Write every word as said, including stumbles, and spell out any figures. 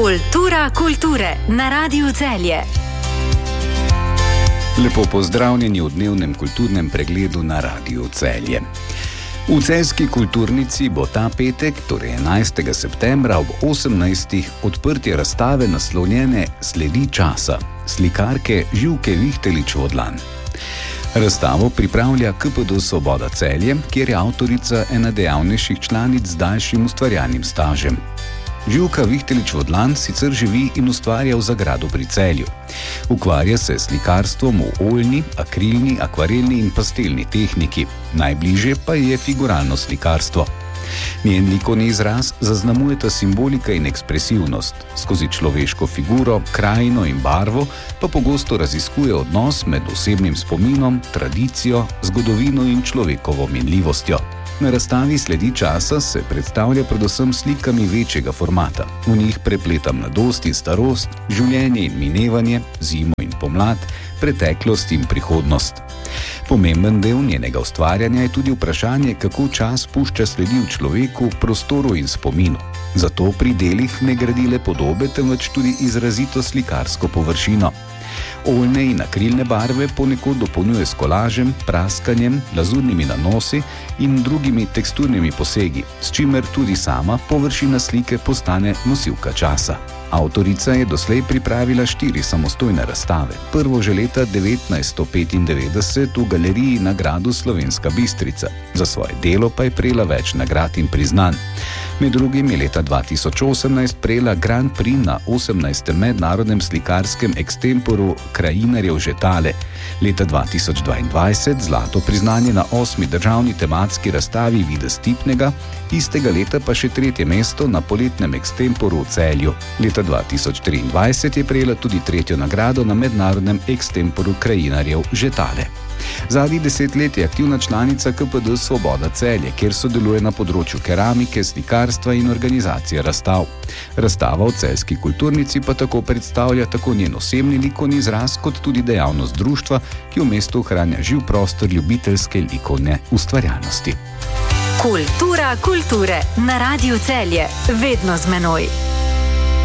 Kultura kulture na Radiu Celje. Lepo pozdravljeni v dnevnem kulturnem pregledu na Radiu Celje. V Celjski kulturnici bo ta petek, torej enajstega septembra ob osemnajstih, odprtje razstave naslovljene Sledi časa, slikarke Živke Vihtelič-Vodlan. Razstavo pripravlja K P D Svoboda Celje, kjer je avtorica ena dejavnejših članic z daljšim ustvarjalnim stažem. Živka Vihtelič-Vodlan sicer živi in ustvarja v Zagradu pri Celju. Ukvarja se s slikarstvom v oljni, akrilni, akvarelni in pastelni tehniki. Najbližje pa je figuralno slikarstvo. Njen likovni izraz zaznamujeta simbolika in ekspresivnost. Skozi človeško figuro, krajino in barvo pa pogosto raziskuje odnos med osebnim spominom, tradicijo, zgodovino in človekovo minljivostjo. Na razstavi Sledi časa se predstavlja predvsem slikami večjega formata. V njih prepleta mladost in starost, življenje in minevanje, zimo in pomlad, preteklost in prihodnost. Pomemben del njenega ustvarjanja je tudi vprašanje, kako čas pušča sledi v človeku, prostoru in spominu. Zato pri delih ne gradi le podobe, temveč tudi izrazito slikarsko površino. Oljne in akrilne barve ponekod dopolnjuje s kolažem, praskanjem, lazurnimi nanosi in drugimi teksturnimi posegi, s čimer tudi sama površina slike postane nosilka časa. Avtorica je doslej pripravila štiri samostojne razstave. Prvo že leta devetnajststo petindevetdeset v galeriji na gradu Slovenska Bistrica. Za svoje delo pa je prejela več nagrad in priznanj. Med drugim je leta dva tisoč osemnajst prejela Grand Prix na osemnajstem mednarodnem slikarskem ekstemporu Krajinarjev Žetale. Leta dva tisoč dvaindvajset zlato priznanje na osmi državni tematski razstavi Videz Tipnega, istega leta pa še tretje mesto na poletnem ekstemporu v Celju. Leta dva tisoč triindvajset je prejela tudi tretjo nagrado na mednarodnem ekstemporu Krajinarjev Žetale. Zadnjih deset let je aktivna članica K P D Svoboda Celje, kjer sodeluje na področju keramike, slikarstva in organizacije razstav. Razstava v Celjski kulturnici pa tako predstavlja tako njen osebni likovni izraz, kot tudi dejavnost društva, ki v mestu ohranja živ prostor ljubiteljske likovne ustvarjalnosti. Kultura kulture na Radiu Celje, vedno z menoj.